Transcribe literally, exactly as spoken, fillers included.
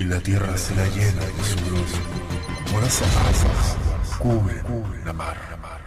y la tierra se la llena de su luz. Olas amasas cubren la mar.